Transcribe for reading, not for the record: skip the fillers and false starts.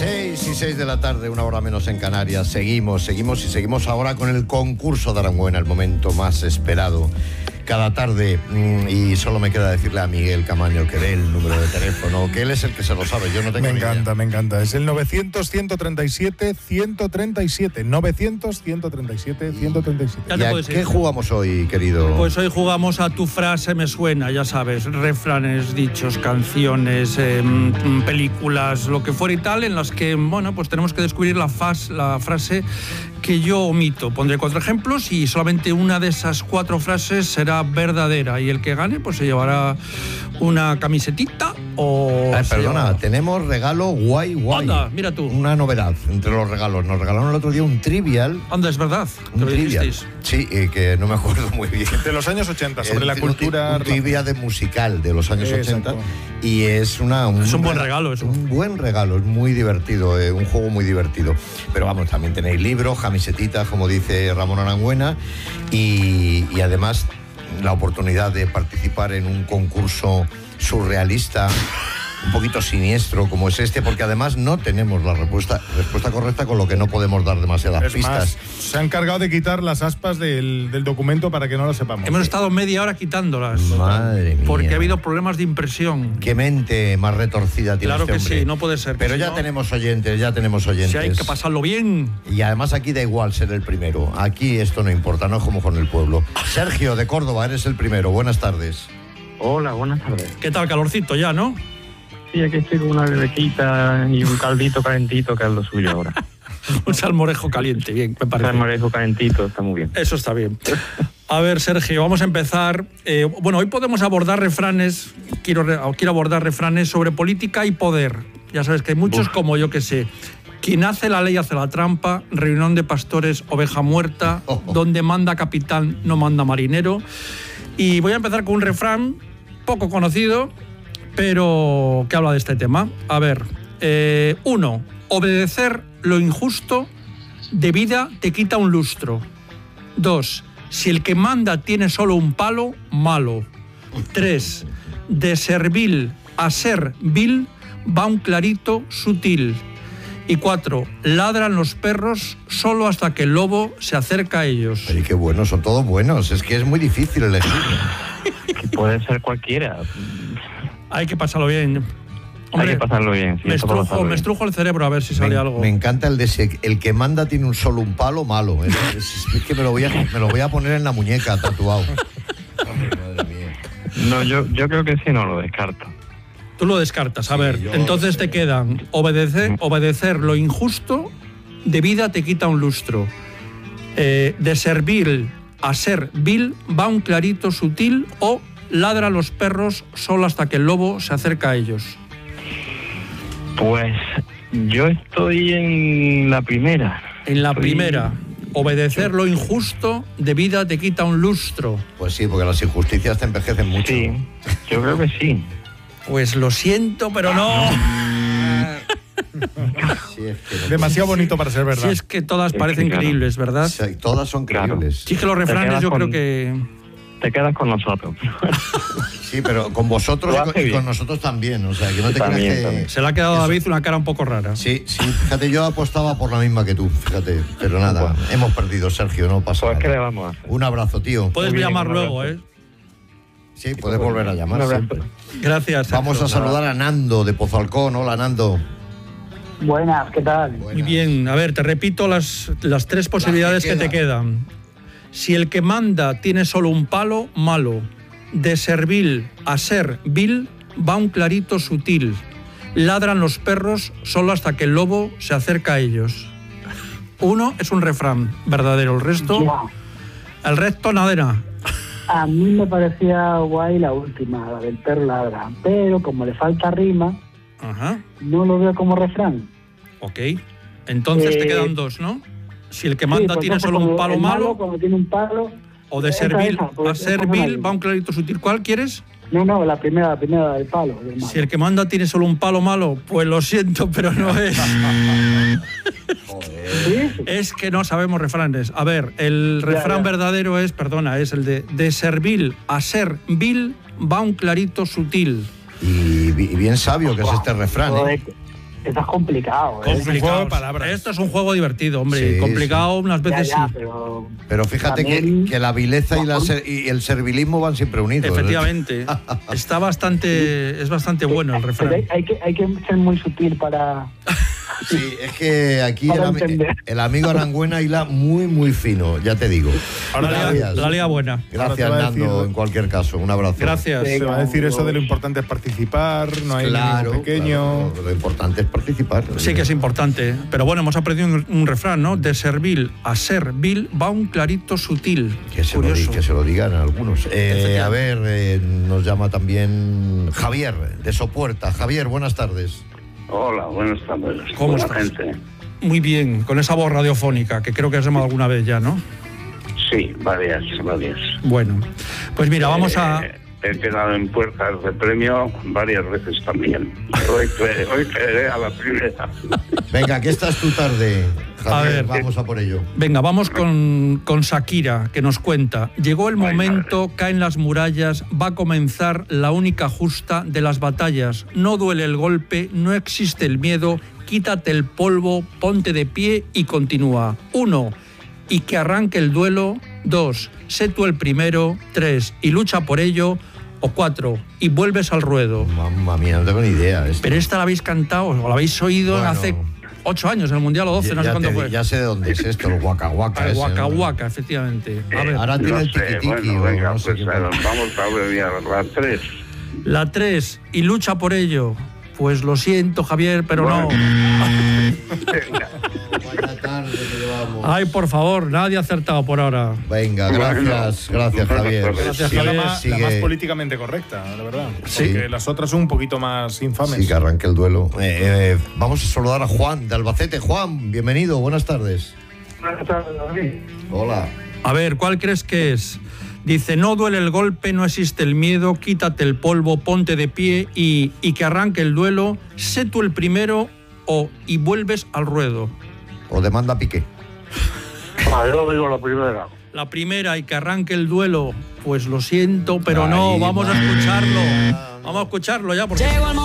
6 de la tarde, una hora menos en Canarias. Seguimos ahora con el concurso de Aranguena, el momento más esperado cada tarde. Y solo me queda decirle a Miguel Camaño que dé el número de teléfono, que él es el que se lo sabe, yo no tengo ni idea. Me encanta. Es el 900-137-137. 900-137-137. ¿Y a qué jugamos hoy, querido? Pues hoy jugamos a Tu frase me suena, ya sabes, refranes, dichos, canciones, películas, lo que fuera y tal, en las que, bueno, pues tenemos que descubrir la frase que yo omito. Pondré 4 ejemplos y solamente una de esas 4 frases será verdadera, y el que gane pues se llevará una camisetita o... perdona, tenemos regalo guay. Anda, mira tú. Una novedad entre los regalos. Nos regalaron el otro día un trivial. Anda, es verdad. Un trivial. Sí, que no me acuerdo muy bien. De los años 80, sobre la cultura... Un trivial de musical de los años 80. Y es un buen regalo eso. Un buen regalo, es muy divertido, un juego muy divertido. Pero vamos, también tenéis libros, camisetitas, como dice Ramón Aranguena, y además la oportunidad de participar en un concurso surrealista, un poquito siniestro como es este, porque además no tenemos la respuesta correcta, con lo que no podemos dar demasiadas pistas. Más, se han encargado de quitar las aspas del documento para que no lo sepamos. Hemos estado media hora quitándolas. Madre mía. Porque ha habido problemas de impresión. Qué mente más retorcida tiene este hombre. Claro que sí, no puede ser. Pero ya tenemos oyentes. Si hay que pasarlo bien. Y además aquí da igual ser el primero. Aquí esto no importa, no es como con el pueblo. Sergio, de Córdoba, eres el primero. Buenas tardes. Hola, buenas tardes. ¿Qué tal? Calorcito ya, ¿no? Sí, aquí estoy con una levequita y un caldito calentito, que es lo suyo ahora. Un salmorejo caliente, bien, me parece. Un salmorejo calentito, está muy bien. Eso está bien. A ver, Sergio, vamos a empezar. Hoy podemos abordar refranes, quiero abordar refranes sobre política y poder. Ya sabes que hay muchos, como yo que sé. Quien hace la ley hace la trampa, reunión de pastores, oveja muerta, donde manda capitán no manda marinero. Y voy a empezar con un refrán poco conocido, pero que habla de este tema. A ver, 1. Obedecer lo injusto de vida te quita un lustro. 2. Si el que manda tiene solo un palo, malo. 3. De servil a ser vil va un clarito sutil. Y 4. Ladran los perros solo hasta que el lobo se acerca a ellos. Ay, qué buenos, son todos buenos. Es que es muy difícil elegir. Que puede ser cualquiera. Hay que pasarlo bien. Hombre, hay que pasarlo bien. Sí, me estrujo el cerebro a ver si sale algo. Me encanta el de el que manda tiene solo un palo, malo. Es que me lo voy a poner en la muñeca tatuado. Madre mía. No, yo creo que sí, no lo descarto. Tú lo descartas. A ver, entonces te quedan obedecer lo injusto de vida te quita un lustro. De servil a ser vil va un clarito sutil, o ladra los perros solo hasta que el lobo se acerca a ellos. Pues yo estoy en la primera. En la primera. Obedecer lo injusto de vida te quita un lustro. Pues sí, porque las injusticias te envejecen mucho. Sí, yo creo que sí. Pues lo siento, pero no. Sí, es que demasiado bonito para ser verdad. Sí, es que todas parecen creíbles, ¿verdad? Sí, todas son creíbles. Sí, que los refranes yo creo que... Te quedas con nosotros. Sí, pero con vosotros y con nosotros también. O sea, que no te creas que... Se le ha quedado a David una cara un poco rara. Sí, fíjate, yo apostaba por la misma que tú, fíjate. Pero nada, hemos perdido, Sergio, no pasa nada. ¿Qué le vamos a hacer? Un abrazo, tío. Puedes llamar luego, ¿eh? Sí, puedes volver a llamar siempre. Gracias, Sergio. Vamos a saludar a Nando, de Pozalcón. Hola, Nando. Buenas, ¿qué tal? Muy bien, a ver, te repito las 3 posibilidades que te quedan. Si el que manda tiene solo un palo, malo. De servil a ser vil va un clarito sutil. Ladran los perros solo hasta que el lobo se acerca a ellos. 1 es un refrán verdadero, el resto nadera. A mí me parecía guay la última, la del perro ladra, pero como le falta rima, no lo veo como refrán. Ok, entonces te quedan 2, ¿no? Si el que manda tiene solo un palo, malo, como tiene un palo, o de servil a ser vil va un clarito sutil. ¿Cuál quieres? No, la primera del palo. Si el que manda tiene solo un palo malo, pues lo siento, pero no es. Es que no sabemos refranes. A ver, el refrán verdadero es el de servil a ser vil va un clarito sutil. Y bien sabio que es este refrán, ¿eh? Eso es complicado. Es un juego de palabras. Esto es un juego divertido, hombre. Sí, complicado unas veces Ya, sí. Pero fíjate que la vileza y el servilismo van siempre unidos. Efectivamente. Es bastante bueno el refrán. Pero hay que ser muy sutil para... Sí, es que aquí Para entender. el amigo Arangüena hila muy fino, ya te digo. Ahora la lía buena. Gracias, Ahora te va a Nando, decir- en cualquier caso. Un abrazo. Gracias. Se va a decir eso de lo importante es participar, no hay Claro, ningún pequeño. claro, lo importante es participar. Sí que es importante. Pero bueno, hemos aprendido un refrán, ¿no? De servil a servil va un clarito sutil. Que se lo digan algunos. A ver, nos llama también Javier, de Sopuerta. Javier, buenas tardes. Hola, buenas tardes. ¿Cómo Buena estás? gente. Muy bien, con esa voz radiofónica, que creo que has llamado alguna vez ya, ¿no? Sí, varias. Bueno, pues mira, vamos a... He quedado en puertas de premio varias veces también. Hoy caeré a la primera. Venga, que esta es tu tarde, Javier. A ver. Vamos a por ello. Venga, vamos con Shakira, que nos cuenta. Llegó el momento, caen las murallas, va a comenzar la única justa de las batallas. No duele el golpe, no existe el miedo, quítate el polvo, ponte de pie y continúa. 1. Y que arranque el duelo. 2. Sé tú el primero. 3. Y lucha por ello. O 4. Y vuelves al ruedo. Mamma mía, no tengo ni idea. Pero esta la habéis cantado o la habéis oído Bueno. hace 8 años, en el Mundial o 12, no sé cuándo fue. Ya sé de dónde es esto, el Waka Waka. El ese, Waka ¿no? Waka, efectivamente. A ver, Ahora tiene No el sé, tiki-tiki. bueno, venga, no sé pues qué- vamos a abreviar la 3. la 3. Y lucha por ello. Pues lo siento, Javier, pero Bueno. Vaya tarde que llevamos. no. Ay, por favor, nadie ha acertado por ahora. Venga, gracias, gracias, Javier. Gracias, Es la, Javier. la más políticamente correcta, la verdad. Sí. Porque las otras son un poquito más infames. Sí, que arranque el duelo. Vamos a saludar a Juan de Albacete. Juan, bienvenido, buenas tardes. Buenas tardes, David. Hola. A ver, ¿cuál crees que es? Dice, no duele el golpe, no existe el miedo, quítate el polvo, ponte de pie y que arranque el duelo, sé tú el primero y vuelves al ruedo. O demanda Piqué. Yo digo la primera. La primera, y que arranque el duelo, pues lo siento, pero no, Ay, vamos a madre escucharlo. mía. Vamos a escucharlo ya, porque...